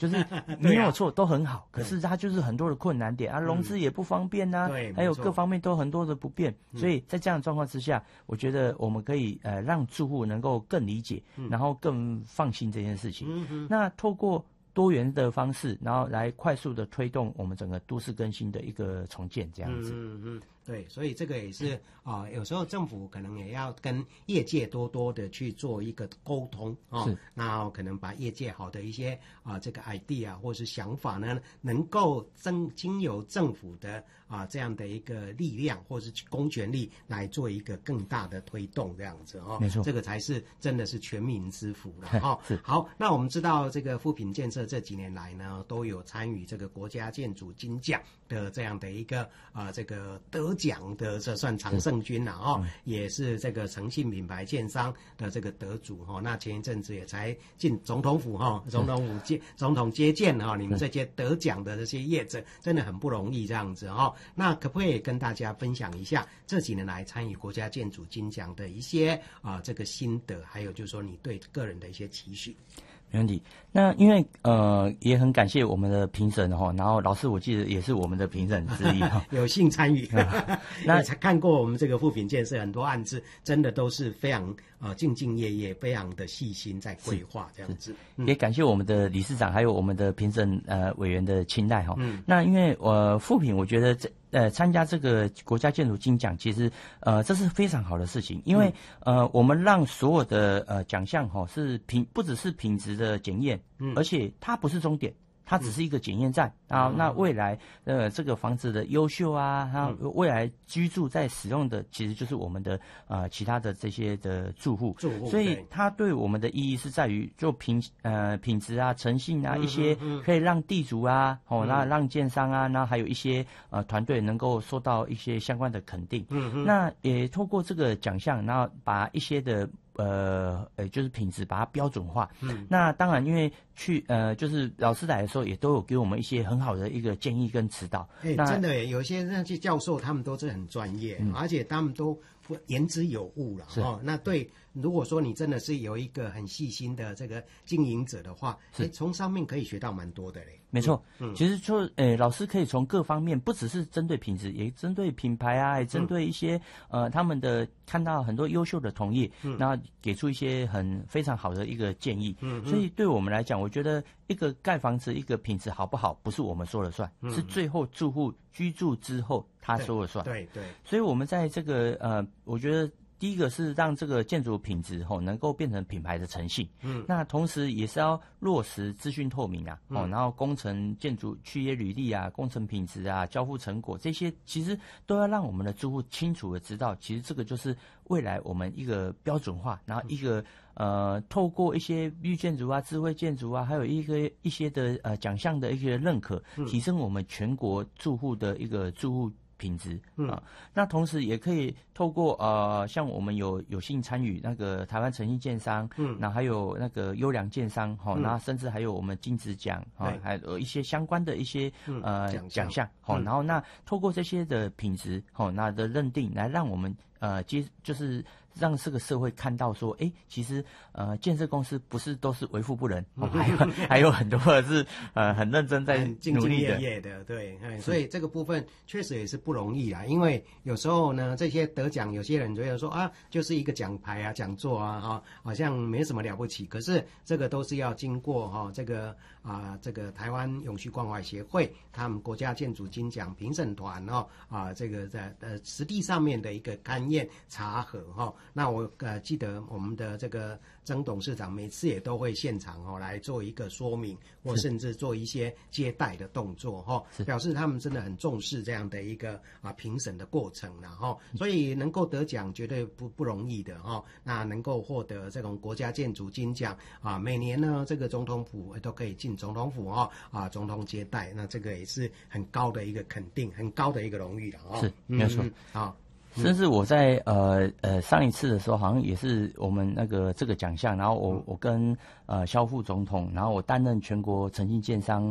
就是没有错，都很好，可是它就是很多的困难点啊，融资也不方便呐，还有各方面都很多的不便，所以在这样的状况之下，我觉得我们可以让住户能够更理解，然后更放心这件事情。那透过多元的方式，然后来快速的推动我们整个都市更新的一个重建，这样子。 对，所以这个也是有时候政府可能也要跟业界多多的去做一个沟通那可能把业界好的一些这个 idea 或是想法呢，能够经由政府的这样的一个力量或是公权力来做一个更大的推动，这样子没错， 这个才是真的是全民之福了好，那我们知道这个富品建设这几年来呢，都有参与这个国家建筑金奖的这样的一个这个得奖的，这算常胜军了也是这个诚信品牌建商的这个得主那前一阵子也才进总统府总统接见你们这些得奖的这些业者真的很不容易这样子那可不可以跟大家分享一下这几年来参与国家建筑金奖的一些这个心得，还有就是说你对个人的一些期许？ 没问题。那因为也很感谢我们的评审然后老师我记得也是我们的评审之一有幸参与那才看过我们这个富品建设很多案子，真的都是非常兢兢业业，非常的细心在规划这样子。 也感谢我们的理事长还有我们的评审委员的青睐那因为富品我觉得参加这个国家建筑金奖，其实这是非常好的事情，因为我们让所有的奖项是不只是品质的检验，而且它不是终点，它只是一个检验站那未来这个房子的优秀它未来居住在使用的其实就是我们的其他的这些的住户，所以它对我们的意义是在于就品质诚信一些可以让地主那让建商那还有一些团队能够受到一些相关的肯定。那也透过这个奖项，然后把一些的就是品质把它标准化。那当然因为就是老师来的时候也都有给我们一些很好的一个建议跟指导。 那真的有些那些教授他们都是很专业，而且他们都言之有物了那对，如果说你真的是有一个很细心的这个经营者的话，从上面可以学到蛮多的嘞。 没错，其实说老师可以从各方面，不只是针对品质，也针对品牌也针对一些他们的看到很多优秀的同业，然后给出一些非常好的一个建议。所以对我们来讲，我觉得一个盖房子一个品质好不好，不是我们说了算，是最后住户居住之后他说了算。 对， 所以我们在这个我觉得第一个是让这个建筑品质能够变成品牌的诚信，那同时也是要落实资讯透明然后工程建筑契约履历工程品质交付成果这些，其实都要让我们的住户清楚的知道，其实这个就是未来我们一个标准化，然后一个透过一些绿建筑智慧建筑还有一些的奖项的一个认可，提升我们全国住户的一个住户品质那同时也可以透过像我们有幸参与那个台湾诚信建商，那还有那个优良建商那甚至还有我们金质奖还有一些相关的一些奖项然后那透过这些的品质那的认定，来让我们就是让这个社会看到说，其实建设公司不是都是为富不仁，还有很多的是很认真在努力的， 兢兢业业的，对，所以这个部分确实也是不容易啦。因为有时候呢，这些得奖，有些人觉得说就是一个奖牌讲座好像没什么了不起。可是这个都是要经过这个台湾永续关怀协会他们国家建筑金奖评审团这个在实地上面的一个勘验查核那我记得我们的这个曾董事长每次也都会现场来做一个说明，或甚至做一些接待的动作表示他们真的很重视这样的一个评审的过程所以能够得奖绝对不容易的那能够获得这种国家建筑金奖每年呢这个总统府都可以进总统府总统接待，那这个也是很高的一个肯定，很高的一个荣誉了是没错甚至我在上一次的时候，好像也是我们这个奖项，然后我跟萧副总统，然后我担任全国诚信建商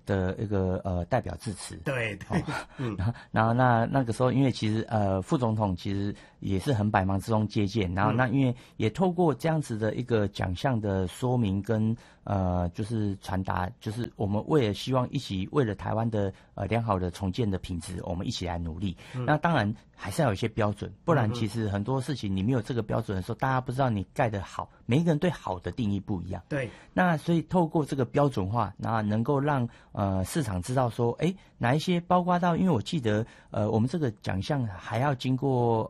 的一个代表致辞。 对对， 然后那个时候，因为其实副总统其实也是很百忙之中接见，然后那因为也透过这样子的一个奖项的说明跟就是传达，就是我们为了希望一起为了台湾的良好的重建的品质，我们一起来努力。那当然还是要有一些标准，不然其实很多事情你没有这个标准的时候，大家不知道你盖得好，每一个人对好的定义不一样。 对， 那所以透过这个标准化，那能够让市场知道说，哪一些包括到，因为我记得我们这个奖项还要经过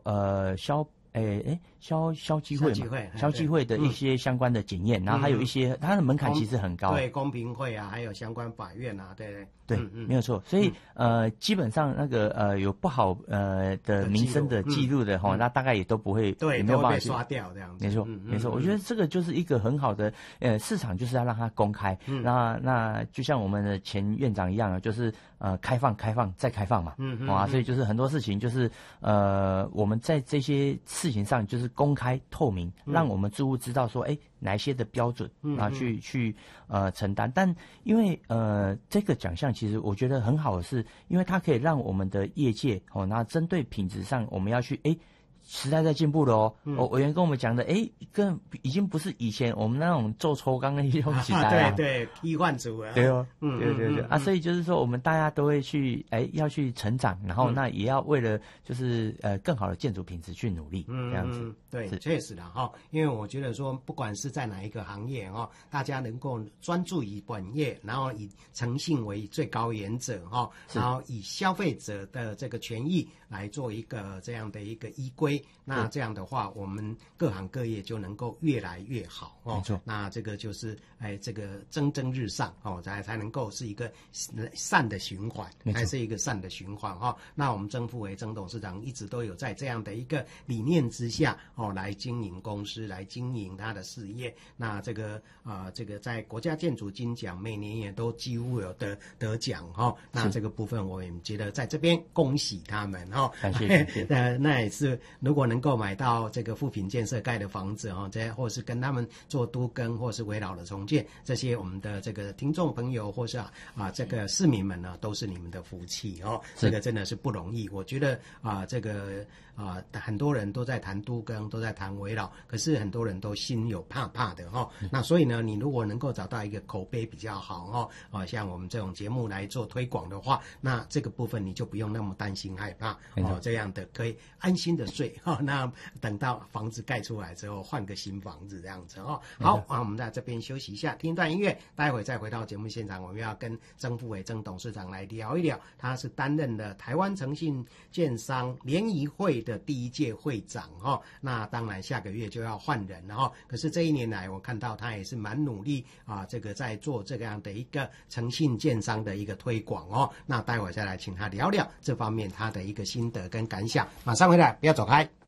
消基会的一些相关的检验，然后还有一些它的门槛其实很高， 对，公平会啊，还有相关法院啊，对， 没有错。所以基本上那个有不好的民生的记录的那大概也都不会， 对， 也没有办法被刷掉这样子。 没错，我觉得这个就是一个很好的市场，就是要让它公开。那就像我们的前院长一样，就是开放再开放嘛。所以就是很多事情就是我们在这些事情上就是公开透明，让我们住户知道说哪一些的标准去承担。但因为这个奖项其实我觉得很好的是，因为它可以让我们的业界那针对品质上我们要去时代在进步了委员跟我们讲的更已经不是以前我们那种做抽钢的一种时代对，替换组啊， 对对所以就是说我们大家都会去要去成长，然后那也要为了就是更好的建筑品质去努力这样子。 对，确实的因为我觉得说不管是在哪一个行业大家能够专注于本业，然后以诚信为最高原则然后以消费者的这个权益来做一个这样的一个依归，那这样的话我们各行各业就能够越来越好没错。 那这个就是这个蒸蒸日上才能够是一个善的循环，才是一个善的循环那我们曾富伟曾董事长一直都有在这样的一个理念之下来经营公司，来经营他的事业。那这个在国家建筑金奖每年也都几乎有得奖那这个部分我也觉得在这边恭喜他们感谢那也是如果能够买到这个富品建设盖的房子或是跟他们做都更或是围绕的重建，这些我们的这个听众朋友或是这个市民们呢，都是你们的福气这个真的是不容易。我觉得这个很多人都在谈都更，都在谈围绕，可是很多人都心有怕怕的那所以呢，你如果能够找到一个口碑比较好像我们这种节目来做推广的话，那这个部分你就不用那么担心害怕这样的可以安心的睡那等到房子盖出来之后换个新房子这样子好我们在这边休息一下，听一段音乐，待会再回到节目现场。我们要跟曾富伟曾董事长来聊一聊，他是担任了台湾诚信建商联谊会的第一届会长那当然下个月就要换人了可是这一年来我看到他也是蛮努力这个在做这样的一个诚信建商的一个推广那待会再来请他聊聊这方面他的一个心得跟感想。马上回来，不要走开。